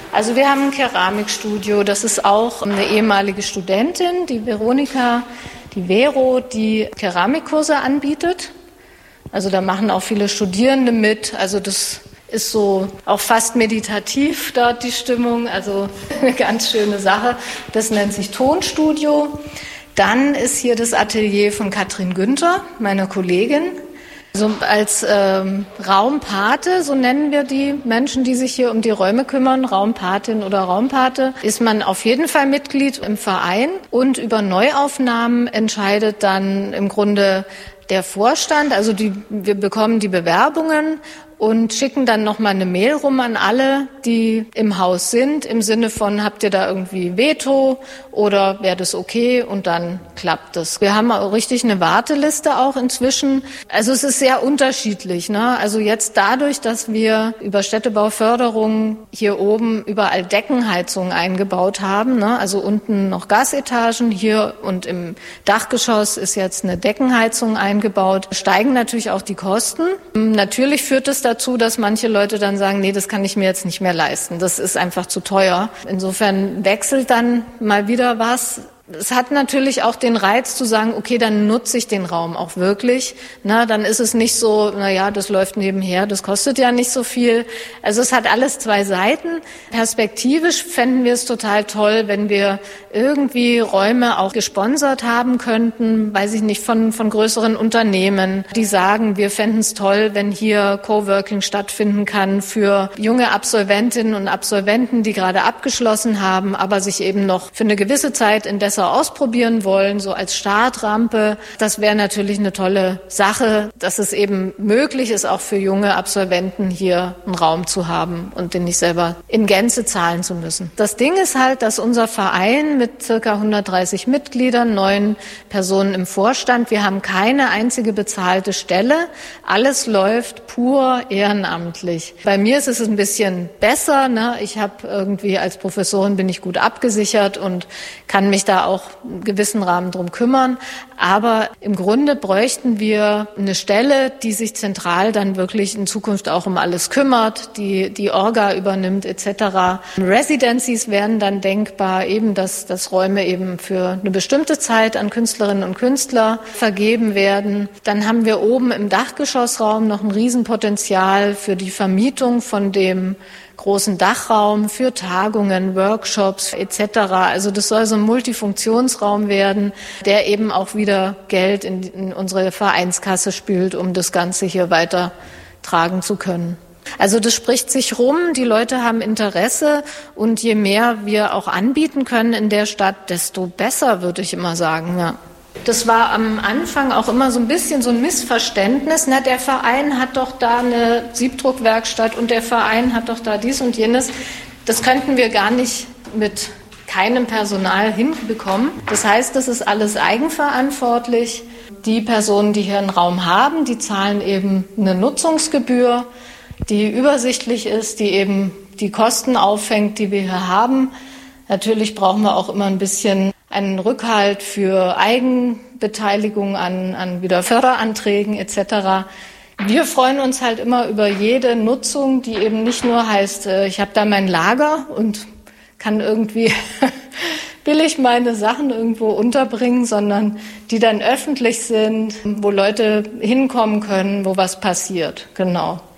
Also wir haben ein Keramikstudio, das ist auch eine ehemalige Studentin, die Veronika, die Vero, die Keramikkurse anbietet. Also da machen auch viele Studierende mit, also das ist so auch fast meditativ dort die Stimmung, also eine ganz schöne Sache. Das nennt sich Tonstudio. Dann ist hier das Atelier von Katrin Günther, meiner Kollegin. Also als Raumpate, so nennen wir die Menschen, die sich hier um die Räume kümmern, Raumpatin oder Raumpate, ist man auf jeden Fall Mitglied im Verein und über Neuaufnahmen entscheidet dann im Grunde der Vorstand. Also wir bekommen die Bewerbungen und schicken dann nochmal eine Mail rum an alle, die im Haus sind, im Sinne von, habt ihr da irgendwie Veto oder wäre das okay? Und dann klappt das. Wir haben auch richtig eine Warteliste auch inzwischen. Also es ist sehr unterschiedlich, ne? Also jetzt dadurch, dass wir über Städtebauförderung hier oben überall Deckenheizungen eingebaut haben, ne? Also unten noch Gasetagen, hier und im Dachgeschoss ist jetzt eine Deckenheizung eingebaut, steigen natürlich auch die Kosten. Natürlich führt es dazu, dass manche Leute dann sagen, nee, das kann ich mir jetzt nicht mehr leisten. Das ist einfach zu teuer. Insofern wechselt dann mal wieder was. Es hat natürlich auch den Reiz zu sagen, okay, dann nutze ich den Raum auch wirklich. Na, dann ist es nicht so, das läuft nebenher, das kostet ja nicht so viel. Also es hat alles zwei Seiten. Perspektivisch fänden wir es total toll, wenn wir irgendwie Räume auch gesponsert haben könnten, weiß ich nicht, von größeren Unternehmen, die sagen, wir fänden es toll, wenn hier Coworking stattfinden kann für junge Absolventinnen und Absolventen, die gerade abgeschlossen haben, aber sich eben noch für eine gewisse Zeit in Dessau ausprobieren wollen, so als Startrampe. Das wäre natürlich eine tolle Sache, dass es eben möglich ist, auch für junge Absolventen hier einen Raum zu haben und den nicht selber in Gänze zahlen zu müssen. Das Ding ist halt, dass unser Verein mit circa 130 Mitgliedern, 9 Personen im Vorstand, wir haben keine einzige bezahlte Stelle. Alles läuft pur ehrenamtlich. Bei mir ist es ein bisschen besser, ne? Ich habe irgendwie als Professorin bin ich gut abgesichert und kann mich da auch einen gewissen Rahmen drum kümmern. Aber im Grunde bräuchten wir eine Stelle, die sich zentral dann wirklich in Zukunft auch um alles kümmert, die Orga übernimmt etc. Residencies wären dann denkbar, eben dass Räume eben für eine bestimmte Zeit an Künstlerinnen und Künstler vergeben werden. Dann haben wir oben im Dachgeschossraum noch ein Riesenpotenzial für die Vermietung von dem großen Dachraum für Tagungen, Workshops etc. Also das soll so ein Multifunktionsraum werden, der eben auch wieder Geld in unsere Vereinskasse spült, um das Ganze hier weiter tragen zu können. Also das spricht sich rum, die Leute haben Interesse und je mehr wir auch anbieten können in der Stadt, desto besser, würde ich immer sagen, ja. Das war am Anfang auch immer so ein bisschen so ein Missverständnis. Na, der Verein hat doch da eine Siebdruckwerkstatt und der Verein hat doch da dies und jenes. Das könnten wir gar nicht mit keinem Personal hinbekommen. Das heißt, das ist alles eigenverantwortlich. Die Personen, die hier einen Raum haben, die zahlen eben eine Nutzungsgebühr, die übersichtlich ist, die eben die Kosten auffängt, die wir hier haben. Natürlich brauchen wir auch immer ein bisschen einen Rückhalt für Eigenbeteiligung an wieder Förderanträgen etc. Wir freuen uns halt immer über jede Nutzung, die eben nicht nur heißt, ich habe da mein Lager und kann irgendwie billig meine Sachen irgendwo unterbringen, sondern die dann öffentlich sind, wo Leute hinkommen können, wo was passiert. Genau.